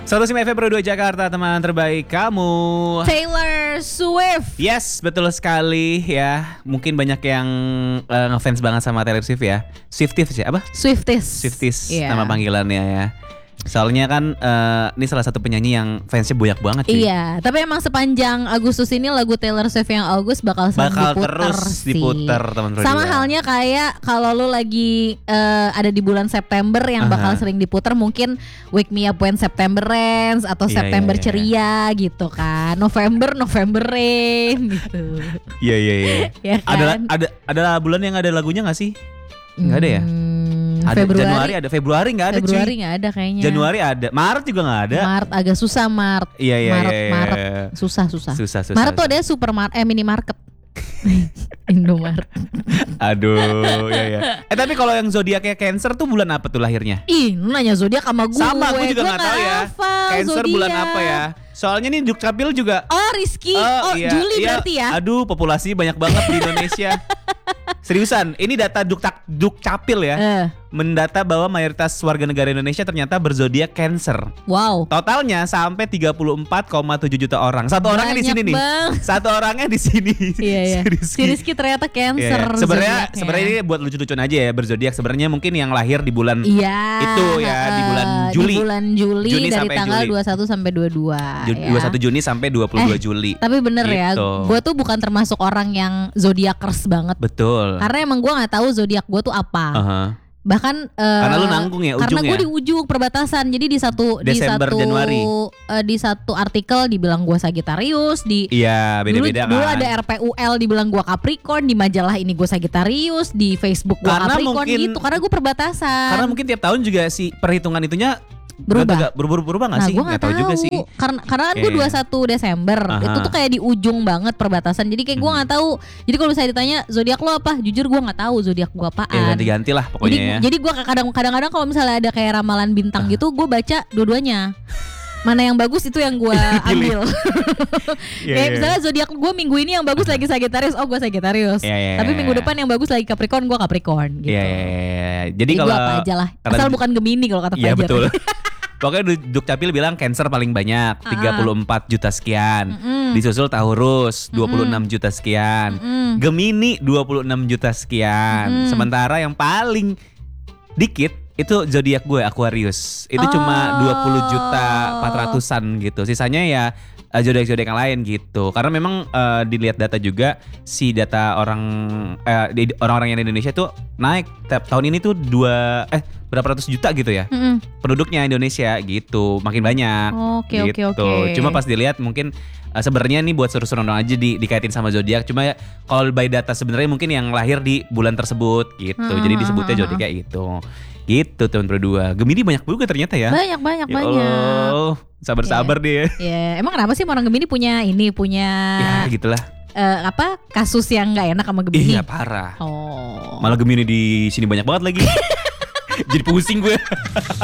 105 FM Pro 2 Jakarta, teman terbaik kamu. Taylor Swift. Yes, betul sekali ya. Mungkin banyak yang ngefans banget sama Taylor Swift ya. Swifties ya, apa? Swifties Yeah. nama panggilannya ya. Soalnya kan ini salah satu penyanyi yang fansnya banyak banget sih. Iya, tapi emang sepanjang Agustus ini lagu Taylor Swift yang August bakal diputer terus sih. diputer, teman Pro 2. Sama halnya kayak kalau lu lagi ada di bulan September yang bakal sering diputer mungkin Wake Me Up When September Rains atau Iya, September iya. Ceria gitu kan. November Rain gitu. Iya. Ya kan? Ada bulan yang ada lagunya nggak sih? Nggak ada ya? Ada Februari nggak ada. Februari cuy. nggak ada kayaknya. Januari ada, Maret juga nggak ada. Maret agak susah Maret. Iya. Maret susah. Susah. Maret tuh ada minimarket. Indomaret. Aduh, ya. Tapi kalau yang zodiaknya Cancer tuh bulan apa tuh lahirnya? Ih, lu nanya zodiak sama gue. Sama, gue juga nggak tahu ya. Cancer zodiak. bulan apa ya? Soalnya nih Dukcapil juga. Oh, Rizky. Iya, Juli berarti ya. Aduh, populasi banyak banget di Indonesia. Seriusan, ini data Dukcapil ya. Mendata bahwa mayoritas warga negara Indonesia ternyata berzodiak Cancer. Wow. Totalnya sampai 34,7 juta orang. Satu orangnya di sini nih. Satu orangnya di sini. Iya. Si Rizky ternyata Cancer. Sebenarnya ini buat lucu-lucuan aja ya berzodiak. Sebenarnya mungkin yang lahir di bulan itu ya, di bulan Juli. Di bulan Juli dari sampai tanggal Juli. 21 sampai 22. 21 Juni sampai 22 Juli. Tapi bener ya, Gitu. gue tuh bukan termasuk orang yang zodiakers banget. Betul. Karena emang gue nggak tahu zodiak gue tuh apa. Bahkan karena lu nanggung ya ujung karena gue ya? di ujung perbatasan. Jadi Desember, Januari. Di satu artikel dibilang gue Sagittarius, Iya, beda-beda dulu kan. ada RPUL dibilang gue Capricorn, di majalah ini gue Sagittarius, di Facebook gue Capricorn gitu. Karena gue perbatasan. Karena mungkin tiap tahun juga si perhitungan itunya berubah nggak sih? Gue nggak tahu juga sih. Karena kan gue 21 Desember itu tuh kayak di ujung banget perbatasan. Jadi kayak gue nggak tahu. Jadi kalau misalnya ditanya zodiak lo apa, jujur gue nggak tahu zodiak gue apaan. Ya ganti-ganti lah pokoknya. Jadi gue kadang-kadang kalau misalnya ada kayak ramalan bintang gitu, gue baca dua-duanya. Mana yang bagus itu yang gue ambil. Kayak misalnya zodiak gue minggu ini yang bagus lagi Sagittarius, oh gue Sagittarius. Tapi minggu depan yang bagus lagi Capricorn, gue Capricorn gitu. Iya. Jadi gue kalau apa aja lah. Asal bukan Gemini kalau kata Fajar. Iya betul. Pokoknya Dukcapil bilang Cancer paling banyak, 34 juta sekian. Disusul Taurus 26 juta sekian. Gemini 26 juta sekian. Sementara yang paling dikit itu zodiak gue Aquarius. Itu cuma 20 juta 400-an gitu. Sisanya ya zodiak-zodiak yang lain gitu. Karena memang dilihat data juga, si data orang-orang yang di Indonesia tuh naik tahun ini tuh berapa ratus juta gitu ya. Penduduknya Indonesia gitu, makin banyak. Oke. Cuma pas dilihat mungkin sebenarnya nih buat seru-seru aja dikaitin sama zodiak. Cuma kalau by data sebenarnya mungkin yang lahir di bulan tersebut gitu. Jadi disebutnya zodiak kayak gitu. Gitu teman berdua. Gemini banyak juga ternyata ya. Banyak. Sabar-sabar deh. Ya, emang kenapa sih orang Gemini punya Ya gitulah. Kasus yang nggak enak sama Gemini? Iya parah. Malah Gemini di sini banyak banget lagi. Jadi pusing gue.